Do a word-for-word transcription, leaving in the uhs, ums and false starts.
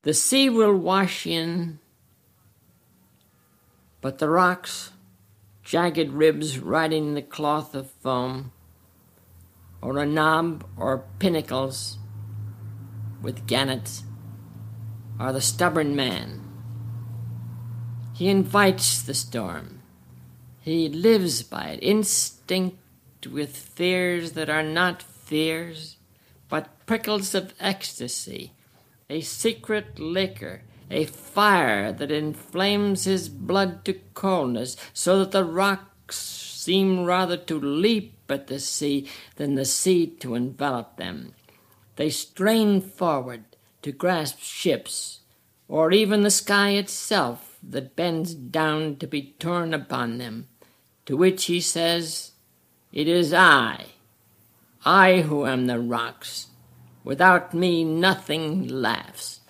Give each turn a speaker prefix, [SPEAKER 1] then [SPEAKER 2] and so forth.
[SPEAKER 1] The sea will wash in, but the rocks, jagged ribs riding the cloth of foam, or a knob or pinnacles with gannets, are the stubborn man. He invites the storm. He lives by it, instinct with fears that are not fears, but prickles of ecstasy, a secret liquor, a fire that inflames his blood to coldness, so that the rocks seem rather to leap at the sea than the sea to envelop them. They strain forward to grasp ships, or even the sky itself that bends down to be torn upon them, to which he says, "It is I, I who am the rocks. Without me nothing laughs."